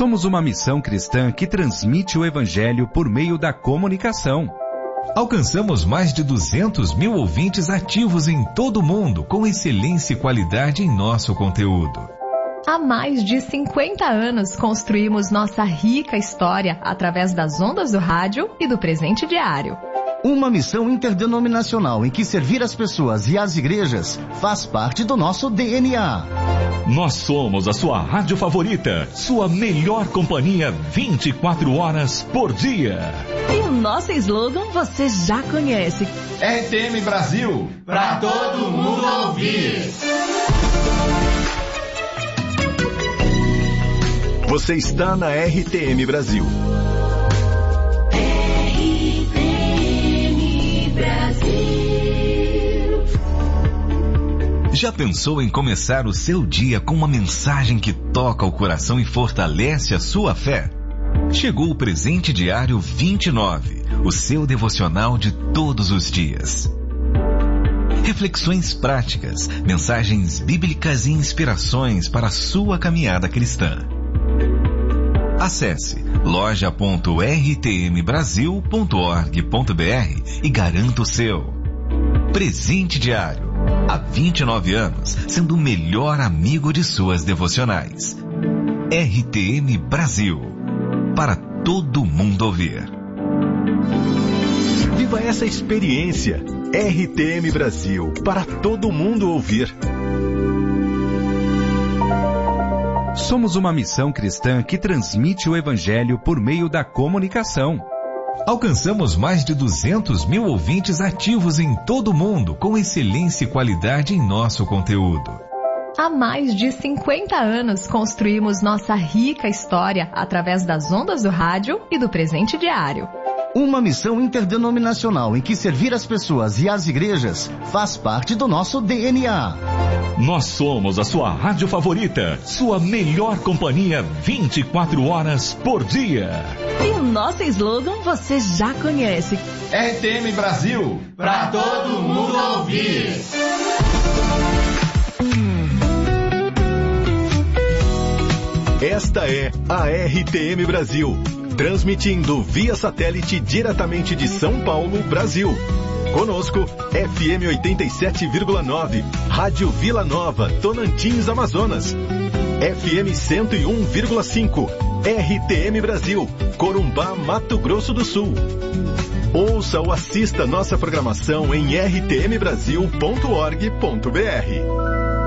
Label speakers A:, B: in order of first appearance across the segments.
A: Somos uma missão cristã que transmite o Evangelho por meio da comunicação.
B: Alcançamos mais de 200 mil ouvintes ativos em todo o mundo, com excelência e qualidade em nosso conteúdo.
C: Há mais de 50 anos construímos nossa rica história através das ondas do rádio e do presente diário.
D: Uma missão interdenominacional em que servir as pessoas e as igrejas faz parte do nosso DNA.
E: Nós somos a sua rádio favorita, sua melhor companhia 24 horas por dia.
F: E o nosso slogan você já conhece.
G: RTM Brasil, pra todo mundo ouvir.
H: Você está na RTM Brasil.
B: Já pensou em começar o seu dia com uma mensagem que toca o coração e fortalece a sua fé? Chegou o Presente Diário 29, o seu devocional de todos os dias. Reflexões práticas, mensagens bíblicas e inspirações para a sua caminhada cristã. Acesse loja.rtmbrasil.org.br e garanta o seu. Presente Diário. Há 29 anos, sendo o melhor amigo de suas devocionais. RTM Brasil. Para todo mundo ouvir.
H: Viva essa experiência. RTM Brasil. Para todo mundo ouvir.
A: Somos uma missão cristã que transmite o Evangelho por meio da comunicação.
B: Alcançamos mais de 200 mil ouvintes ativos em todo o mundo, com excelência e qualidade em nosso conteúdo.
C: Há mais de 50 anos construímos nossa rica história através das ondas do rádio e do presente diário.
D: Uma missão interdenominacional em que servir as pessoas e as igrejas faz parte do nosso DNA.
E: Nós somos a sua rádio favorita, sua melhor companhia 24 horas por dia.
F: E o nosso slogan você já conhece.
G: RTM Brasil, pra todo mundo ouvir.
H: Esta é a RTM Brasil, transmitindo via satélite diretamente de São Paulo, Brasil. Conosco, FM 87,9, Rádio Vila Nova, Tonantins, Amazonas. FM 101,5, RTM Brasil, Corumbá, Mato Grosso do Sul. Ouça ou assista nossa programação em rtmbrasil.org.br.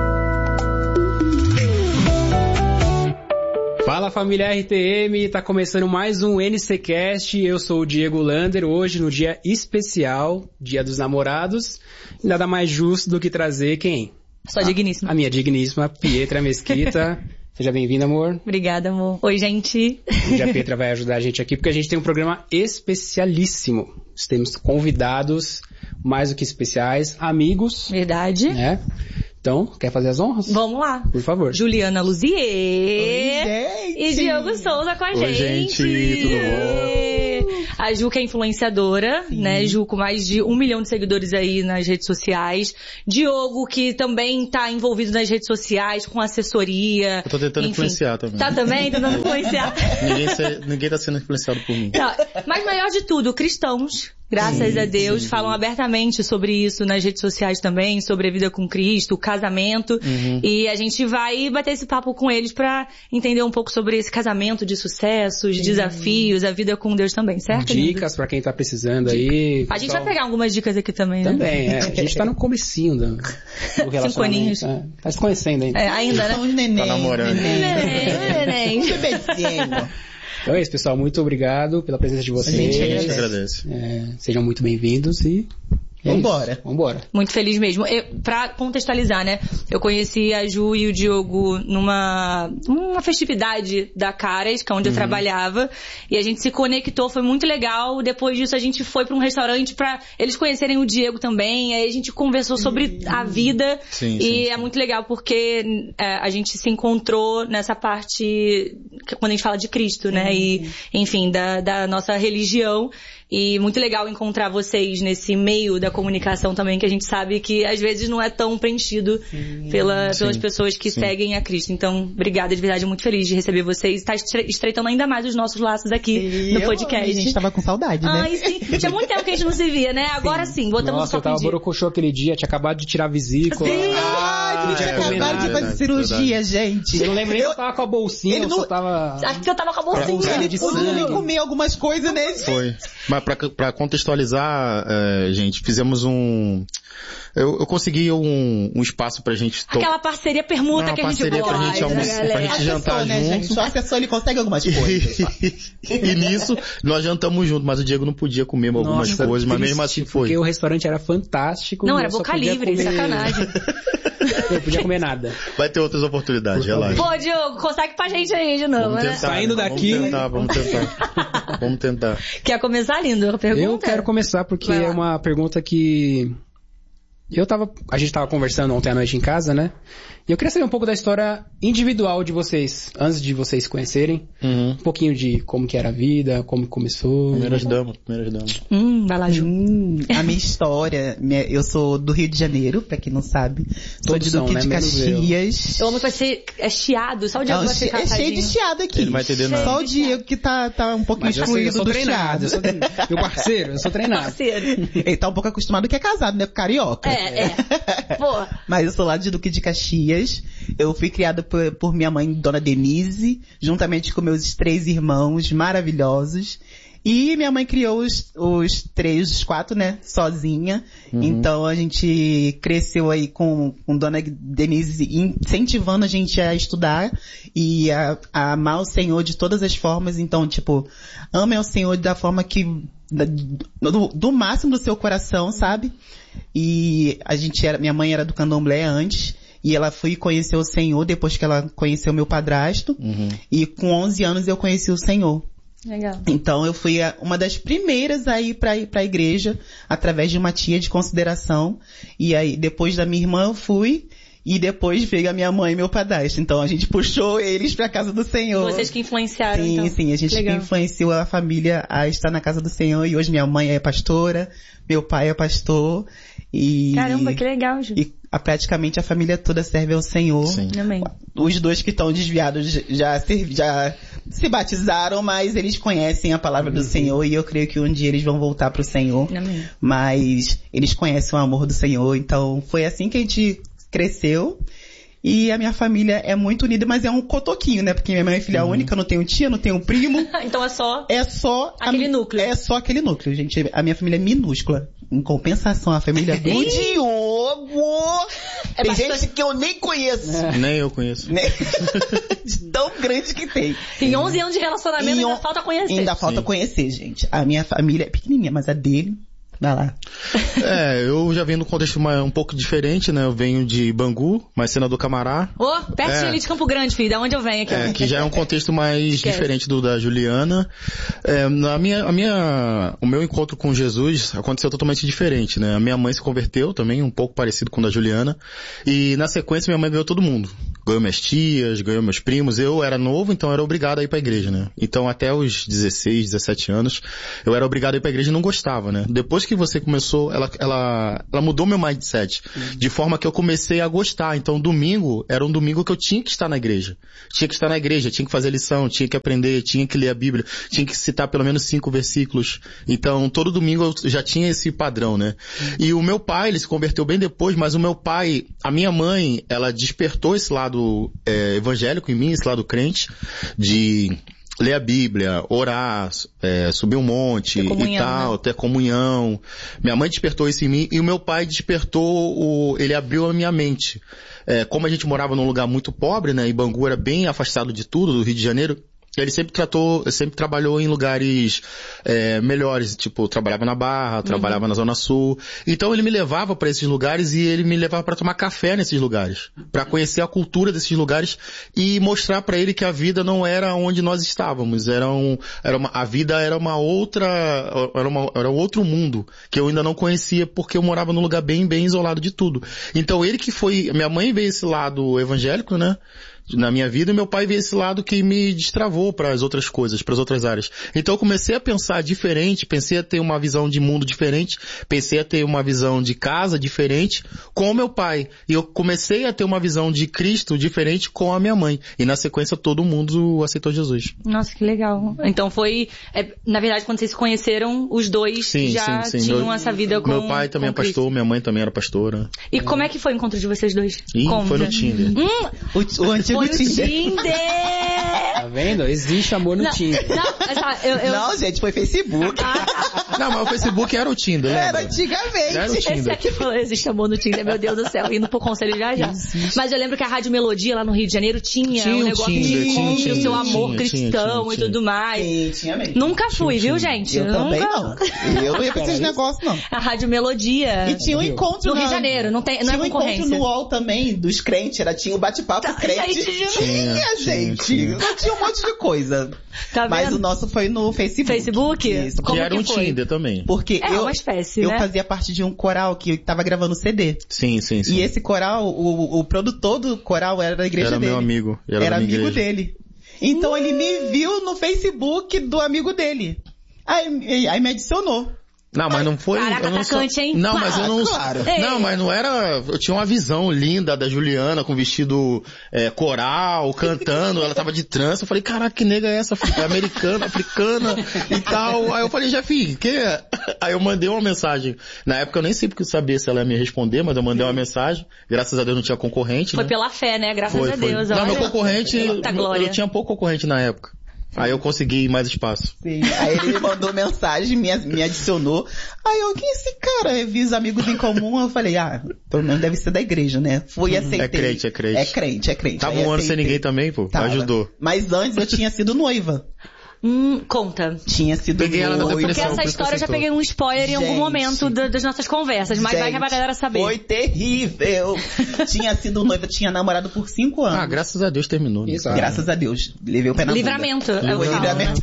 I: Fala família RTM, tá começando mais um NCcast, eu sou o Diego Lander, hoje no dia especial, Dia dos Namorados, nada mais justo do que trazer quem?
J: Sua digníssima.
I: A minha digníssima Pietra Mesquita. Seja bem-vinda, amor.
J: Obrigada, amor. Oi, gente.
I: Hoje a Pietra vai ajudar a gente aqui, porque a gente tem um programa especialíssimo. Temos convidados mais do que especiais, amigos.
J: Verdade.
I: Né? Então, quer fazer as honras?
J: Vamos lá.
I: Por favor.
J: Juliana Luzier. E Diogo Souza com a gente.
K: Oi, gente. Tudo bom?
J: A Ju que é influenciadora, né? Ju com mais de 1 milhão de seguidores aí nas redes sociais. Diogo que também tá envolvido nas redes sociais com assessoria.
K: Eu tô tentando influenciar também.
J: Tá também? Tentando influenciar.
K: Ninguém tá sendo influenciado por mim.
J: Não, mas melhor de tudo, cristãos. Graças a Deus, falam abertamente sobre isso nas redes sociais também, sobre a vida com Cristo, o casamento. E a gente vai bater esse papo com eles pra entender um pouco sobre esse casamento de sucesso, os desafios, a vida com Deus também, certo?
I: Dicas pra quem tá precisando aí.
J: A gente vai pegar algumas dicas aqui também, né?
I: Também, é. A gente tá no comecinho do relacionamento.
J: 5 aninhos.
I: Tá se conhecendo ainda.
J: Ainda, né?
K: Neném, tá namorando.
J: Neném.
I: Então é isso, pessoal. Muito obrigado pela presença de vocês.
K: A gente agradece.
I: Sejam muito bem-vindos e... Vambora.
J: Muito feliz mesmo. Pra contextualizar, né? Eu conheci a Ju e o Diogo numa festividade da Caras, que é onde eu trabalhava, e a gente se conectou, foi muito legal. Depois disso a gente foi pra um restaurante pra eles conhecerem o Diego também, aí a gente conversou sobre a vida, e é muito legal porque a gente se encontrou nessa parte quando a gente fala de Cristo, né? E, enfim, da nossa religião. E muito legal encontrar vocês nesse meio da comunicação também, que a gente sabe que às vezes não é tão preenchido pelas pessoas que seguem a Cristo. Então, obrigada, de verdade, muito feliz de receber vocês. Está estreitando ainda mais os nossos laços aqui no podcast.
L: A gente tava com saudade, né?
J: Ai, sim. Tinha muito tempo que a gente não se via, né? Agora sim, botamos
I: Nossa, eu tava borocochô aquele dia, tinha acabado de tirar a vesícula.
L: Ai, tinha acabado de fazer cirurgia, gente.
I: Eu não lembrei que eu tava com a bolsinha, eu só tava...
J: Acho que eu tava com a bolsinha.
L: Ele podia comer algumas coisas, né?
K: Foi. Mas pra contextualizar, gente, fizemos eu consegui um espaço pra gente...
J: Aquela parceria permuta que a gente gosta,
K: pra gente jantar
L: né,
K: junto.
L: Gente? O assessor, ele consegue algumas coisas.
K: E nisso, nós jantamos junto, mas o Diego não podia comer algumas coisas, mas mesmo assim foi.
I: Porque o restaurante era fantástico.
J: Não, era boca livre, sacanagem.
I: Eu não podia comer nada.
K: Vai ter outras oportunidades, relaxa.
J: Pô, Diogo, consegue pra gente aí de novo, né?
I: Saindo daqui...
K: Vamos tentar.
J: Quer começar, lindo? A pergunta?
I: Eu quero começar porque é uma pergunta que... A gente tava conversando ontem à noite em casa, né? E eu queria saber um pouco da história individual de vocês, antes de vocês se conhecerem. Um pouquinho de como que era a vida, como começou.
K: Primeiras damas.
J: Vai lá, Ju.
L: A minha história, eu sou do Rio de Janeiro, pra quem não sabe. Sou de Duque de Caxias.
J: Eu amo que vai ser chiado, só o Diego vai ficar
L: é cheio de chiado aqui.
K: Ele vai entender nada.
L: Só o Diego que tá um pouquinho excluído do chiado.
I: Meu parceiro, eu sou treinado.
L: Ele tá um pouco acostumado que é casado, né? Carioca.
J: Pô.
L: Mas eu sou lá de Duque de Caxias. Eu fui criada por minha mãe, Dona Denise, juntamente com meus 3 irmãos maravilhosos. E minha mãe criou os 4, né, sozinha. Então a gente cresceu aí com Dona Denise incentivando a gente a estudar e a amar o Senhor de todas as formas. Então, tipo, amem o Senhor da forma que, do máximo do seu coração, sabe? E minha mãe era do candomblé antes. E ela foi conhecer o Senhor depois que ela conheceu meu padrasto. E com 11 anos eu conheci o Senhor.
J: Legal.
L: Então eu fui uma das primeiras a ir pra igreja, através de uma tia de consideração. E aí, depois da minha irmã eu fui, e depois veio a minha mãe e meu padrasto. Então a gente puxou eles pra casa do Senhor.
J: Vocês que influenciaram,
L: sim,
J: então.
L: Sim, a gente que influenciou a família a estar na casa do Senhor. E hoje minha mãe é pastora, meu pai é pastor.
J: Caramba, que legal, Ju.
L: E praticamente a família toda serve ao Senhor.
K: Sim.
J: Amém.
L: Os 2 que estão desviados já se batizaram, mas eles conhecem a palavra do Senhor e eu creio que um dia eles vão voltar pro Senhor.
J: Amém.
L: Mas eles conhecem o amor do Senhor, então foi assim que a gente cresceu. E a minha família é muito unida, mas é um cotoquinho, né? Porque minha mãe é filha única, não tenho tia, não tenho primo.
J: Então é só
L: aquele núcleo. É só aquele núcleo, gente. A minha família é minúscula. Em compensação, a família do Diogo tem gente que eu nem conheço.
K: Nem eu conheço.
L: De tão grande que tem.
J: Em 11 anos de relacionamento ainda falta conhecer.
L: Ainda falta conhecer, gente. A minha família é pequenininha, mas a dele... Vai lá.
K: Eu já venho num contexto um pouco diferente, né? Eu venho de Bangu, mas senador Camará.
J: Pertinho ali de Campo Grande, filho, da onde eu venho aqui.
K: Que já é um contexto mais diferente do da Juliana. O meu encontro com Jesus aconteceu totalmente diferente, né? A minha mãe se converteu também, um pouco parecido com o da Juliana. E na sequência minha mãe ganhou todo mundo. Ganhou minhas tias, ganhou meus primos. Eu era novo, então eu era obrigado a ir pra igreja, né? Então até os 16, 17 anos, eu era obrigado a ir pra igreja e não gostava, né? Depois que você começou, ela mudou meu mindset, de forma que eu comecei a gostar. Então domingo era um domingo que eu tinha que estar na igreja. Tinha que estar na igreja, tinha que fazer lição, tinha que aprender, tinha que ler a Bíblia, tinha que citar pelo menos 5 versículos. Então todo domingo eu já tinha esse padrão, né? E o meu pai, ele se converteu bem depois, mas o meu pai, a minha mãe, ela despertou esse lado evangélico em mim, esse lado crente, de ler a Bíblia, orar, subir um monte e tal, né? Ter comunhão. Minha mãe despertou isso em mim e o meu pai ele abriu a minha mente. Como a gente morava num lugar muito pobre, né, e Bangu era bem afastado de tudo, do Rio de Janeiro, ele sempre trabalhou em lugares melhores, tipo, trabalhava na Barra, trabalhava na Zona Sul. Então ele me levava para esses lugares e ele me levava para tomar café nesses lugares, para conhecer a cultura desses lugares e mostrar para ele que a vida não era onde nós estávamos, a vida era uma outra, era outro mundo que eu ainda não conhecia porque eu morava num lugar bem, bem isolado de tudo. Então minha mãe veio esse lado evangélico, né? na minha vida, e meu pai veio esse lado que me destravou para as outras coisas, para as outras áreas. Então eu comecei a pensar diferente, pensei a ter uma visão de mundo diferente, pensei a ter uma visão de casa diferente com o meu pai. E eu comecei a ter uma visão de Cristo diferente com a minha mãe. E na sequência todo mundo aceitou Jesus.
J: Nossa, que legal. Então foi, na verdade, quando vocês se conheceram, os dois já tinham essa vida com
K: meu pai também é pastor, minha mãe também era pastora.
J: E como é que foi o encontro de vocês dois?
K: Foi no Tinder.
L: O antigo
J: Tinder.
I: Tá vendo? Existe amor no Tinder.
L: Não, gente, foi Facebook.
K: Não, mas o Facebook era o Tinder, né?
L: Era antigamente.
K: Era o Tinder.
J: Esse aqui falou, existe amor no Tinder, meu Deus do céu, indo pro conselho já. Mas eu lembro que a Rádio Melodia, lá no Rio de Janeiro, tinha um negócio de o seu amor cristão e tudo mais.
L: Tinha mesmo.
J: Nunca fui, viu, gente?
L: Eu também não. Eu não ia pra esses negócios, não.
J: A Rádio Melodia.
L: E tinha um encontro
J: no Rio de Janeiro, não é concorrência.
L: Tinha um encontro no UOL também, dos crentes, tinha o bate-papo crente. Tinha, gente. Tinha um monte de coisa.
J: Tá
L: mas
J: vendo?
L: O nosso foi no Facebook.
K: Isso.
J: Como
K: que era um Tinder também.
L: Porque
J: uma espécie,
L: eu
J: né?
L: fazia parte de um coral que tava gravando CD.
K: Sim.
L: E esse coral, o produtor do coral era da igreja dele.
K: Era meu amigo.
L: Era amigo dele. Então ele me viu no Facebook do amigo dele. Aí me adicionou.
K: Não, mas não foi...
J: Caraca, atacante, hein?
K: Não, mas eu não...
L: Claro.
K: Não, mas não era... Eu tinha uma visão linda da Juliana com vestido coral, cantando, ela tava de trança. Eu falei, caraca, que nega é essa? É americana, africana e tal. Aí eu falei, Jeff, que é? Aí eu mandei uma mensagem. Na época eu nem sei porque eu sabia se ela ia me responder, mas eu mandei uma mensagem. Graças a Deus não tinha concorrente,
J: Foi
K: né?
J: pela fé, né? Graças a Deus.
K: Não,
J: olha.
K: meu concorrente...
J: Glória.
K: Eu tinha pouco concorrente na época. Aí eu consegui mais espaço.
L: Sim. Aí ele me mandou mensagem, me adicionou. Aí eu, quem é esse cara? Eu vi os amigos em comum, eu falei, pelo menos deve ser da igreja, né? Fui e aceitei.
K: É crente.
L: É crente.
K: Tava um ano sem ninguém também, pô.
L: Tava.
K: Ajudou.
L: Mas antes eu tinha sido noiva.
J: Conta.
L: Tinha sido
K: Peguei ela na
J: Porque
K: depressão,
J: essa história eu já peguei um spoiler em algum momento das nossas conversas, mas vai que a galera saber.
L: Foi terrível. Tinha sido noiva, tinha namorado por 5 anos.
K: Graças a Deus terminou. Né?
L: Graças a Deus. Levei o pé na
J: Livramento.
L: Livramento.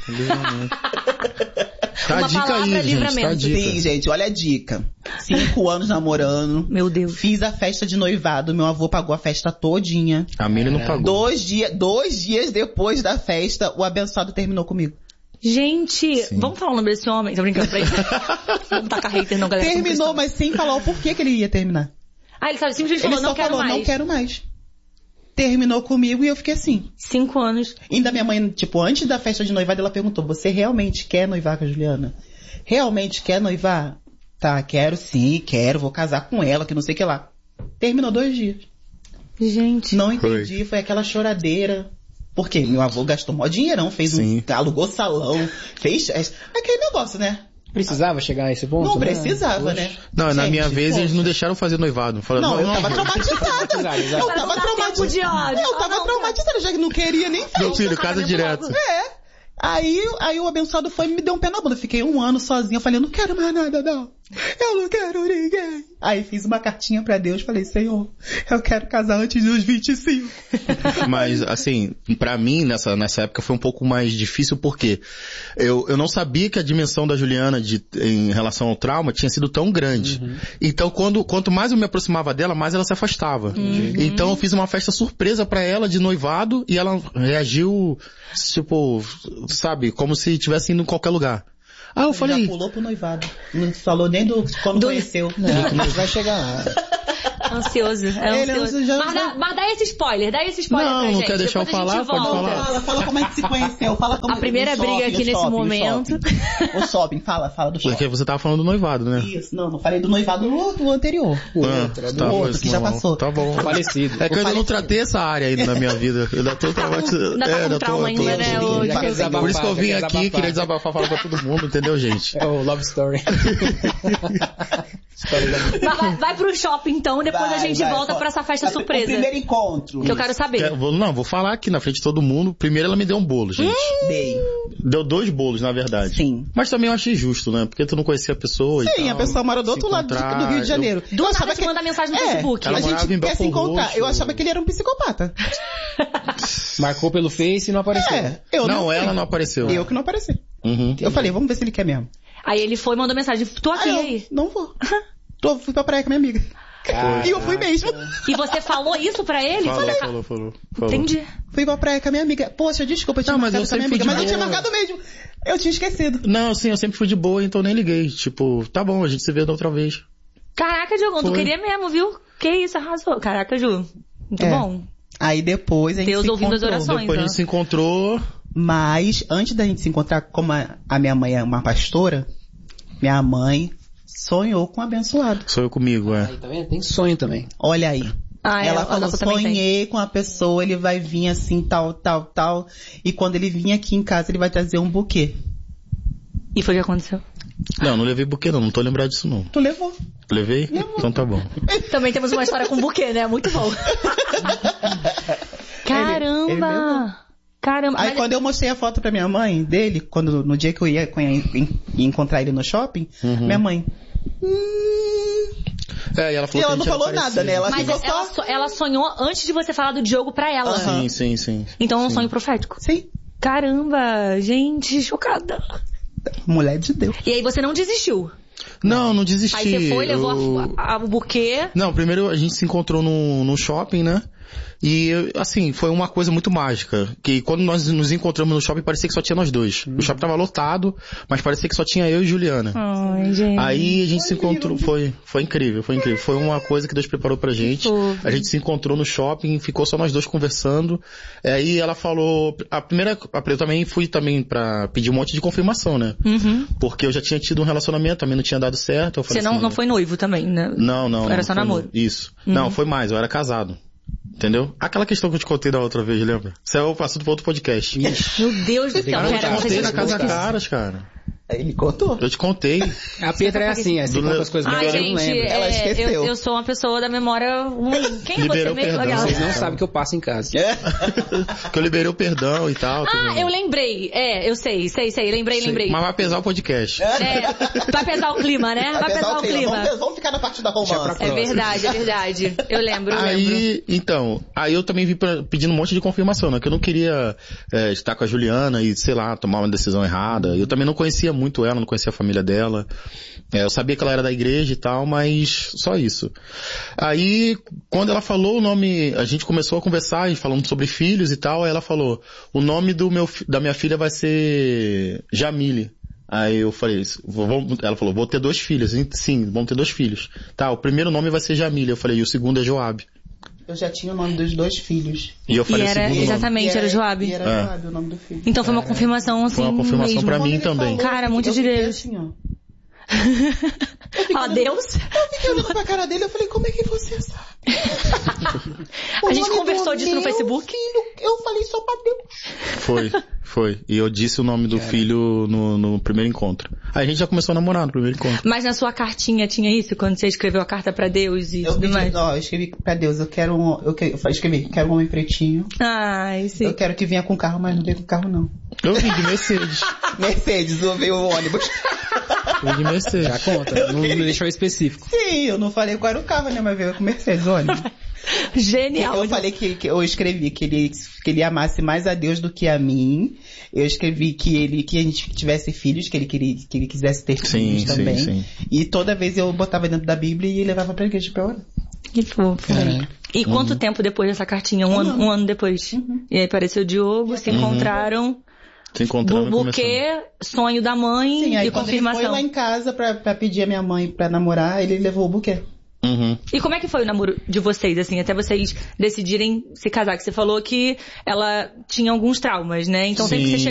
K: Tá a dica aí, gente. Tá a dica.
L: Sim, gente, olha a dica. 5 anos namorando.
J: Meu Deus.
L: Fiz a festa de noivado, meu avô pagou a festa todinha.
K: A Miriam não pagou.
L: 2 dias depois da festa, o abençoado terminou comigo.
J: Gente, vamos falar o nome desse homem? Tô brincando pra ele. Vamos tacar hater, não, galera.
L: Terminou, mas sem falar o porquê que ele ia terminar.
J: Ele sabe, simplesmente falou, não quero mais.
L: Não quero mais. Terminou comigo e eu fiquei assim.
J: 5 anos.
L: Ainda minha mãe, antes da festa de noivado, ela perguntou, você realmente quer noivar com a Juliana? Realmente quer noivar? Tá, quero sim, vou casar com ela, que não sei o que lá. Terminou 2 dias.
J: Gente.
L: Não entendi, foi aquela choradeira. Porque meu avô gastou mó dinheirão, alugou salão, fez aquele negócio, né?
I: Precisava chegar a esse ponto?
L: Não precisava, né?
K: Não,
L: gente,
K: na minha vez eles não deixaram fazer noivado. Falaram,
L: eu tava traumatizada. Eu tava traumatizada, já que não queria nem festa.
K: Meu filho, casa direto.
L: Aí o abençoado foi e me deu um pé na bunda. Fiquei 1 ano sozinha, eu falei, eu não quero mais nada, não. Eu não quero ninguém. Aí fiz uma cartinha pra Deus, falei, Senhor, eu quero casar antes dos 25.
K: Mas, assim, pra mim, nessa época foi um pouco mais difícil, porque eu não sabia que a dimensão da Juliana em relação ao trauma tinha sido tão grande. Uhum. Então, quanto mais eu me aproximava dela, mais ela se afastava. Uhum. Então, eu fiz uma festa surpresa pra ela, de noivado, e ela reagiu, tipo, sabe, como se estivesse indo em qualquer lugar. Eu falei...
L: Já pulou pro noivado. Não falou nem quando conheceu.
I: Não, vai chegar lá.
J: Ansioso. Mas dá esse spoiler pra gente.
K: Não quer deixar eu falar? Pode falar.
L: Fala como é que se conheceu. Fala como
J: a primeira briga aqui nesse momento.
L: O shopping, fala do shopping.
K: Porque você tava falando do noivado, né?
L: Isso, não falei do noivado do anterior. O outro que já passou.
K: Tá bom.
I: Falecido.
K: É que eu ainda não tratei essa área ainda na minha vida. Eu ainda tô traumatizado.
J: Ainda tá com trauma ainda, né?
K: Por isso que eu vim aqui, queria desabafar, falar pra todo mundo, entendeu, gente?
I: É o Love Story.
J: Vai pro shopping então, depois a gente volta pra essa festa surpresa. O
L: primeiro encontro.
J: Que eu quero saber.
K: Vou falar aqui na frente de todo mundo. Primeiro ela me deu um bolo, gente. Deu 2 bolos, na verdade.
L: Sim.
K: Mas também eu achei justo, né? Porque tu não conhecia a pessoa e tal.
L: A pessoa mora do outro lado do Rio de Janeiro.
J: Do nada te manda mensagem no Facebook.
K: Ela
L: a gente quer se encontrar.
K: Roxo.
L: Eu achava que ele era um psicopata.
I: Marcou pelo Face e não apareceu.
K: Ela não apareceu.
L: Eu que não apareci.
K: Uhum.
L: Eu falei, vamos ver se ele quer mesmo.
J: Aí ele foi e mandou mensagem, tô aqui aí.
L: Não vou. Fui pra praia com minha amiga. E eu fui mesmo.
J: E você falou isso pra ele?
K: Falou.
J: Entendi.
L: Fui pra praia com a minha amiga. Poxa, desculpa, eu tinha marcado com a minha amiga. Mas eu tinha marcado mesmo. Eu tinha esquecido.
K: Não, sim, eu sempre fui de boa, então nem liguei. Tipo, tá bom, a gente se vê da outra vez.
J: Caraca, Diogão, tu queria mesmo, viu? Que isso, arrasou. Caraca, Ju. Muito bom.
L: Aí depois a gente
J: Deus
L: se
J: ouvindo
L: encontrou.
J: as orações.
K: Depois a gente se encontrou.
L: Mas, antes da gente se encontrar, como a minha mãe é uma pastora, minha mãe sonhou com um abençoado.
K: Sonhou comigo,
I: Aí, tá vendo? Tem sonho também.
L: Olha aí. Ela falou,
J: também
L: sonhei com a pessoa, ele vai vir assim, tal. E quando ele vir aqui em casa, ele vai trazer um buquê.
J: E foi o que aconteceu?
K: Não levei buquê não tô lembrado disso não.
L: Tu levou?
K: Levei? Então tá bom.
J: Também temos uma história com buquê, né? Muito bom. Caramba! Caramba!
L: Aí quando eu mostrei a foto pra minha mãe dele, no dia que eu ia encontrar ele no shopping, minha mãe...
K: E ela falou
L: ela não falou nada, né?
J: Ela sonhou antes de você falar do Diogo pra ela.
K: Sim.
J: Então é um sonho profético.
L: Sim.
J: Caramba, gente, chocada.
L: Mulher de Deus.
J: E aí você não desistiu?
K: Não desisti.
J: Aí você foi, levou o buquê.
K: Não, primeiro a gente se encontrou no shopping, né? E, assim, foi uma coisa muito mágica. Que quando nós nos encontramos no shopping, parecia que só tinha nós dois. O shopping tava lotado, mas parecia que só tinha eu e Juliana.
J: Ai, gente.
K: Aí a gente se encontrou, foi incrível. Foi uma coisa que Deus preparou pra gente. A gente se encontrou no shopping, ficou só nós dois conversando. Aí ela falou, eu também fui pra pedir um monte de confirmação, né? Porque eu já tinha tido um relacionamento, também não tinha dado certo. Eu falei
J: você não foi noivo também, né?
K: Não.
J: Era só namoro.
K: Isso. Não, foi mais, eu era casado. Entendeu? Aquela questão que eu te contei da outra vez, lembra? Isso é o assunto para outro podcast.
J: Meu Deus do céu.
K: Eu te contei na Casa Caras, cara.
L: Ele contou.
K: Eu te contei.
I: A Petra é assim, você conta as coisas
J: melhor, eu não lembro.
L: Ela esqueceu.
J: Eu sou uma pessoa da memória ruim. Quem
K: liberou
J: é você mesmo?
K: Perdão.
I: Vocês não sabem que eu passo em casa.
K: Que eu liberei o perdão e tal.
J: Eu lembrei. Eu sei. Lembrei.
K: Mas vai pesar o podcast.
J: Vai pesar o clima, né? Vai pesar o clima.
L: Vamos ficar na parte da romance.
J: É verdade. Eu lembro.
K: Aí eu também vim pedindo um monte de confirmação, né? Que eu não queria estar com a Juliana e, sei lá, tomar uma decisão errada. Eu também não conhecia muito ela, não conhecia a família dela. Eu sabia que ela era da igreja e tal, mas só isso. Aí, quando ela falou o nome, a gente começou a conversar e falando sobre filhos e tal, aí ela falou, o nome da minha filha vai ser Jamile. Aí eu falei, ela falou, vou ter 2 filhas. Sim, vamos ter 2 filhos. Tá, o primeiro nome vai ser Jamile. Eu falei, e o segundo é Joabe.
L: Eu já tinha o nome dos 2 filhos.
K: E eu falei
J: exatamente, era Joabe.
L: E era Joabe o nome do filho.
J: Então foi uma confirmação assim.
K: Foi uma confirmação
J: mesmo.
K: pra mim também.
J: Cara, muito de Deus.
L: Assim, ó.
J: Fala, Deus?
L: Eu fiquei olhando pra cara dele, eu falei, como é que você sabe?
J: A gente conversou disso no Facebook.
L: Filho, eu falei só pra Deus.
K: Foi. E eu disse o nome do filho no primeiro encontro. Aí a gente já começou a namorar no primeiro encontro.
J: Mas na sua cartinha tinha isso? Quando você escreveu a carta pra Deus e tudo mais?
L: Eu escrevi pra Deus, quero um homem pretinho.
J: Ai, sim.
L: Eu quero que venha com carro, mas não veio com carro não.
K: Eu vim de Mercedes.
L: Mercedes, não veio o ônibus.
K: Vim de Mercedes.
I: Já conta, não deixou específico.
L: Sim, eu não falei qual era o carro, né, mas veio com Mercedes, ônibus.
J: Genial.
L: Eu falei que eu escrevi que ele amasse mais a Deus do que a mim. Eu escrevi que a gente tivesse filhos, que ele quisesse ter filhos também. Sim. E toda vez eu botava dentro da Bíblia e levava pra igreja pra orar.
J: Que fofo. E quanto tempo depois dessa cartinha? Um ano depois? E aí apareceu o Diogo, se encontraram. Buquê, sonho da mãe. Sim, aí e confirmação.
L: Ele foi lá em casa pra pedir a minha mãe pra namorar, ele levou o buquê.
J: E como é que foi o namoro de vocês, assim, até vocês decidirem se casar? Que você falou que ela tinha alguns traumas, né? Então sempre que você